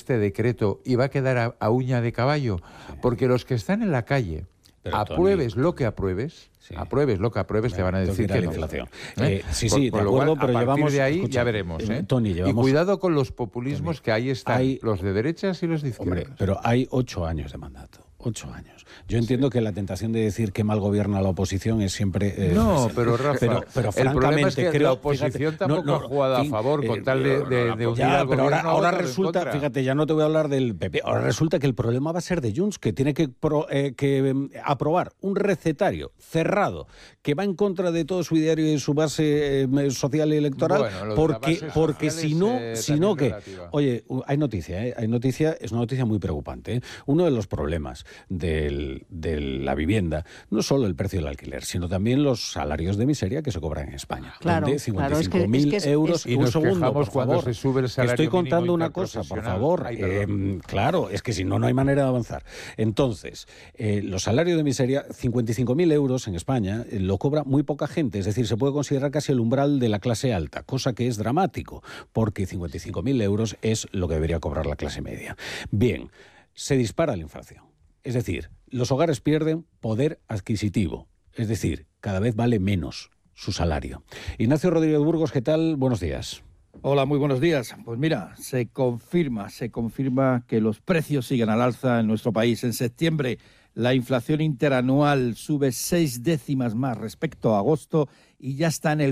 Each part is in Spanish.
este decreto y va a quedar a uña de caballo, porque los que están en la calle, pero, apruebes Toni, lo que apruebes, apruebes lo que apruebes, te van a decir que la no. inflación. Sí, de acuerdo, pero a partir de ahí escucha, ya veremos. Toni, y cuidado con los populismos, que ahí están los de derechas y los de izquierdas. Hombre, pero hay 8 años de mandato. 8 años. Yo entiendo que la tentación de decir que mal gobierna la oposición es siempre... no, pero Rafa, pero el problema es que creo, la oposición tampoco ha jugado a favor con tal de unir al pero gobierno. ahora resulta, fíjate, ya no te voy a hablar del PP, ahora resulta que el problema va a ser de Junts, que tiene que aprobar un recetario cerrado que va en contra de todo su ideario y su base social y electoral, porque si no que... Oye, hay noticia, es una noticia muy preocupante. Uno de los problemas de la vivienda no solo el precio del alquiler, sino también los salarios de miseria que se cobran en España. Claro, de 55.000 euros. Y un nos segundo, quejamos por cuando favor, se sube el salario estoy contando mínimo una cosa, por favor. Claro, es que si no, no hay manera de avanzar. Entonces, los salarios de miseria, 55.000 euros en España, lo cobra muy poca gente. Es decir, se puede considerar casi el umbral de la clase alta, cosa que es dramático, porque 55.000 euros es lo que debería cobrar la clase media. Bien, se dispara la inflación. Es decir, los hogares pierden poder adquisitivo. Es decir, cada vez vale menos su salario. Ignacio Rodríguez Burgos, ¿qué tal? Buenos días. Hola, muy buenos días. Pues mira, se confirma que los precios siguen al alza en nuestro país. En septiembre la inflación interanual sube 6 décimas más respecto a agosto y ya está en el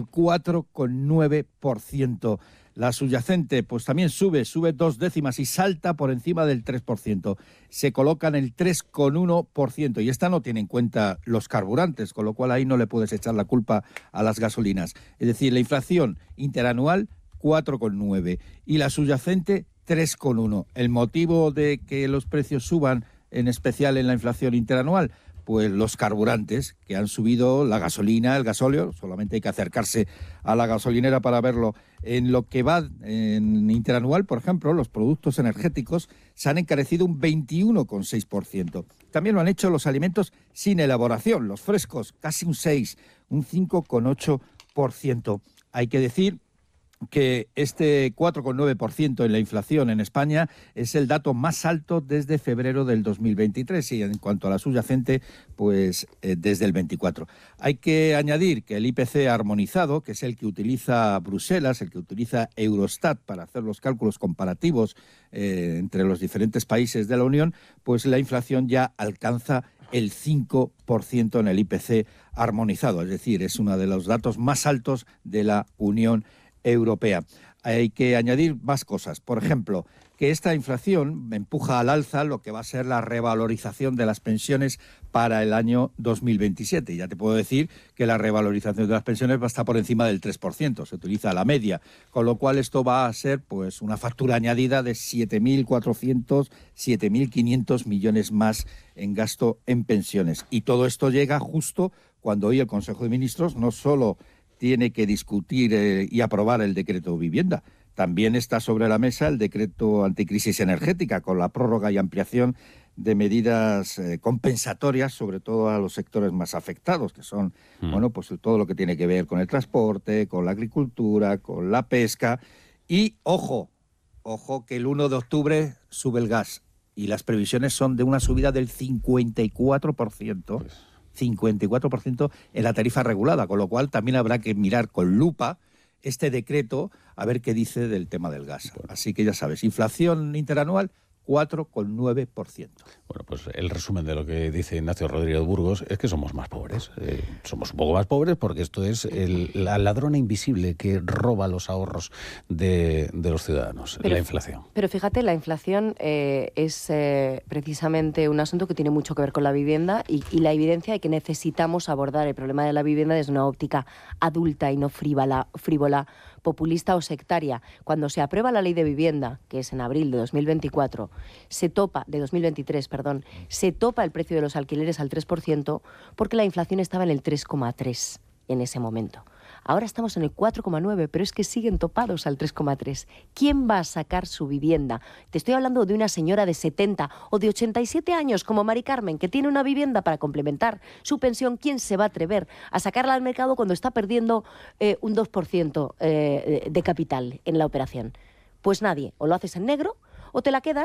4,9%. La subyacente pues también sube 2 décimas y salta por encima del 3%. Se coloca en el 3,1% y esta no tiene en cuenta los carburantes, con lo cual ahí no le puedes echar la culpa a las gasolinas. Es decir, la inflación interanual 4,9 y la subyacente 3,1. ¿El motivo de que los precios suban, en especial en la inflación interanual? Pues los carburantes, que han subido, la gasolina, el gasóleo, solamente hay que acercarse a la gasolinera para verlo. En lo que va en interanual, por ejemplo, los productos energéticos se han encarecido un 21,6%. También lo han hecho los alimentos sin elaboración, los frescos, casi un 6%, un 5,8%. Hay que decir que este 4,9% en la inflación en España es el dato más alto desde febrero del 2023 y en cuanto a la subyacente, pues desde el 24. Hay que añadir que el IPC armonizado, que es el que utiliza Bruselas, el que utiliza Eurostat para hacer los cálculos comparativos entre los diferentes países de la Unión, pues la inflación ya alcanza el 5% en el IPC armonizado, es decir, es uno de los datos más altos de la Unión Europea. Hay que añadir más cosas. Por ejemplo, que esta inflación empuja al alza lo que va a ser la revalorización de las pensiones para el año 2027. Y ya te puedo decir que la revalorización de las pensiones va a estar por encima del 3%, se utiliza la media, con lo cual esto va a ser pues una factura añadida de 7.400, 7.500 millones más en gasto en pensiones. Y todo esto llega justo cuando hoy el Consejo de Ministros no solo tiene que discutir y aprobar el decreto de vivienda. También está sobre la mesa el decreto anticrisis energética, con la prórroga y ampliación de medidas compensatorias, sobre todo a los sectores más afectados, que son, bueno, pues todo lo que tiene que ver con el transporte, con la agricultura, con la pesca. Y, ojo, que el 1 de octubre sube el gas. Y las previsiones son de una subida del 54%. 54% en la tarifa regulada, con lo cual también habrá que mirar con lupa este decreto a ver qué dice del tema del gas. Así que ya sabes, inflación interanual 4,9%. Bueno, pues el resumen de lo que dice Ignacio Rodríguez Burgos es que somos más pobres. Somos un poco más pobres porque esto es la ladrona invisible que roba los ahorros de los ciudadanos, la inflación. Pero fíjate, la inflación es precisamente un asunto que tiene mucho que ver con la vivienda y la evidencia de que necesitamos abordar el problema de la vivienda desde una óptica adulta y no frívola, populista o sectaria. Cuando se aprueba la ley de vivienda, que es en abril de 2024, se topa el precio de los alquileres al 3% porque la inflación estaba en el 3,3% en ese momento. Ahora estamos en el 4,9%, pero es que siguen topados al 3,3%. ¿Quién va a sacar su vivienda? Te estoy hablando de una señora de 70 o de 87 años como Mari Carmen, que tiene una vivienda para complementar su pensión. ¿Quién se va a atrever a sacarla al mercado cuando está perdiendo un 2% de capital en la operación? Pues nadie. O lo haces en negro o te la quedas